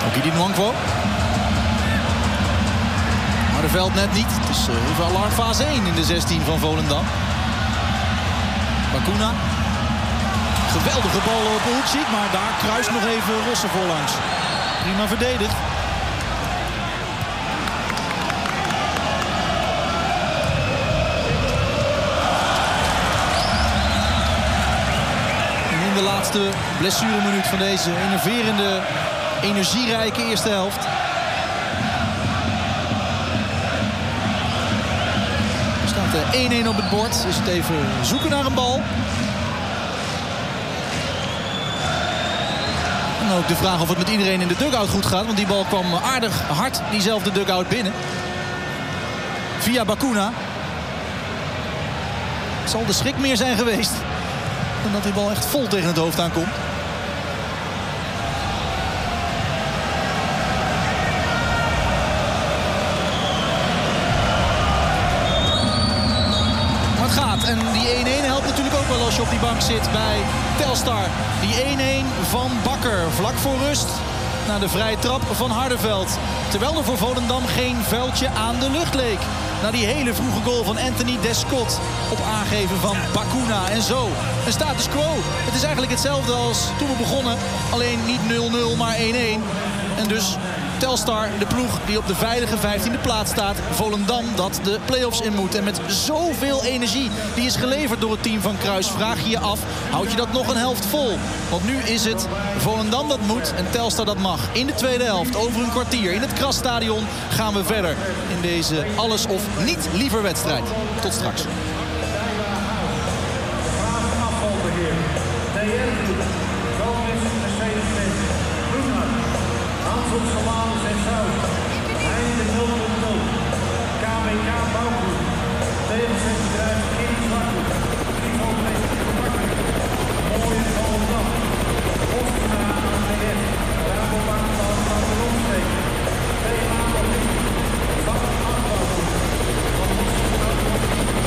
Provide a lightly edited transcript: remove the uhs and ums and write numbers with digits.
Ogidi Nwankwo. Hardenveld net niet. Het is even alarm fase 1 in de 16 van Volendam. Bacuna. Geweldige bal op Ulcik, maar daar kruist nog even Rossen voorlangs. Prima verdedigd. En in de laatste blessureminuut van deze enerverende, energierijke eerste helft. Er staat 1-1 op het bord. Is het even zoeken naar een bal. En ook de vraag of het met iedereen in de dugout goed gaat. Want die bal kwam aardig hard diezelfde dugout binnen. Via Bacuna. Het zal de schrik meer zijn geweest dan dat die bal echt vol tegen het hoofd aankomt. Maar het gaat. En die 1-1 helpt natuurlijk ook wel als je op die bank zit bij Telstar. Die 1-1 van Bakker. Vlak voor rust. Na de vrije trap van Hardenveld. Terwijl er voor Volendam geen vuiltje aan de lucht leek. Na die hele vroege goal van Anthony Descott. Op aangeven van Bacuna. En zo een status quo. Het is eigenlijk hetzelfde als toen we begonnen. Alleen niet 0-0, maar 1-1. En dus Telstar, de ploeg die op de veilige 15e plaats staat. Volendam dat de play-offs in moet. En met zoveel energie die is geleverd door het team van Cruijff. Vraag je je af, houd je dat nog een helft vol? Want nu is het Volendam dat moet en Telstar dat mag. In de tweede helft, over een kwartier, in het Krasstadion gaan we verder. In deze alles of niet liever wedstrijd. Tot straks.